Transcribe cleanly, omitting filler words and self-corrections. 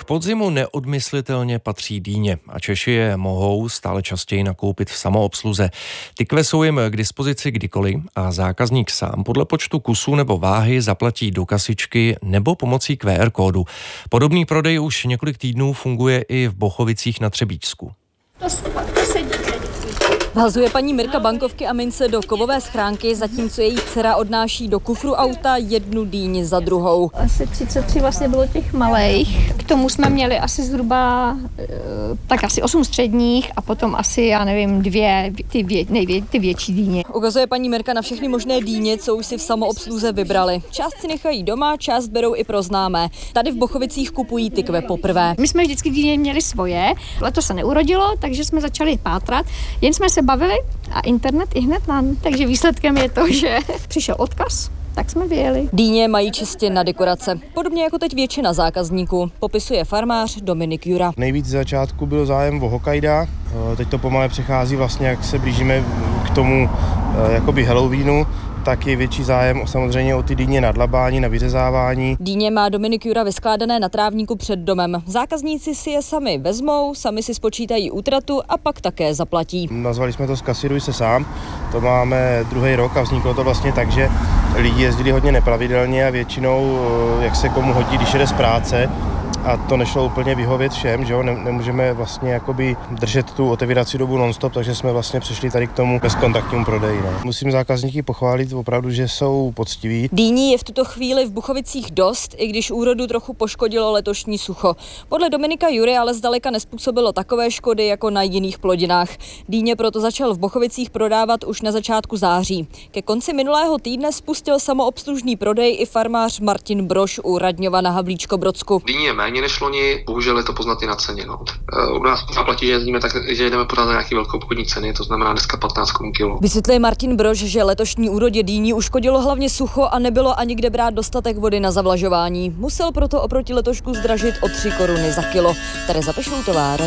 podzimu neodmyslitelně patří dýně a Češi je mohou stále častěji nakoupit v samoobsluze. Tykve jsou jim k dispozici kdykoliv a zákazník sám podle počtu kusů nebo váhy zaplatí do kasičky nebo pomocí QR kódu. Podobný prodej už několik týdnů funguje i v Bochovicích na Třebíčsku. Vhazuje paní Mirka bankovky a mince do kovové schránky, zatímco její dcera odnáší do kufru auta jednu dýni za druhou. Asi 33 vlastně bylo těch malejch. K tomu jsme měli asi zhruba tak asi 8 středních a potom asi, já nevím, 2 ty větší dýně. Ukazuje paní Mirka na všechny možné dýně, co už si v samoobsluze vybrali. Část si nechají doma, část berou i pro známé. Tady v Bochovicích kupují tykve poprvé. My jsme vždycky dýně měli svoje, letos se neurodilo, takže jsme začali pátrat. Jen jsme se bavili a internet i hned nám. Takže výsledkem je to, že přišel odkaz, tak jsme vyjeli. Dýně mají čistě na dekorace. Podobně jako teď většina zákazníků. Popisuje farmář Dominik Jura. Nejvíc z začátku byl zájem o Hokkaido. Teď to pomalu přechází vlastně, jak se blížíme k tomu jakoby Halloweenu, tak je větší zájem samozřejmě o ty dýně na dlabání, na vyřezávání. Dýně má Dominik Jura vyskládané na trávníku před domem. Zákazníci si je sami vezmou, sami si spočítají útratu a pak také zaplatí. Nazvali jsme to Zkasiruj se sám. To máme 2. rok a vzniklo to vlastně tak, že lidi jezdili hodně nepravidelně a většinou, jak se komu hodí, když jede z práce. A to nešlo úplně vyhovět všem, že jo, nemůžeme vlastně jakoby držet tu otevírací dobu non-stop, takže jsme vlastně přišli tady k tomu bezkontaktnímu prodeji. Ne? Musím zákazníky pochválit opravdu, že jsou poctiví. Dýní je v tuto chvíli v Bochovicích dost, i když úrodu trochu poškodilo letošní sucho. Podle Dominika Jury ale zdaleka nezpůsobilo takové škody jako na jiných plodinách. Dýně proto začal v Bochovicích prodávat už na začátku září. Ke konci minulého týdne spustil samoobslužný prodej i farmář Martin Brož u Radňova na Havlíčkobrodsku. Dýně méně než loni, bohužel je to poznat i na ceně. No. U nás platí, že jezdíme tak, že jdeme podat za nějaký velkou obchodní ceny, to znamená dneska 15 korun kilo. Vysvětluje Martin Brož, že letošní úrodě dýní uškodilo hlavně sucho a nebylo ani kde brát dostatek vody na zavlažování. Musel proto oproti letošku zdražit o 3 koruny za kilo. Tereza Pešloutová,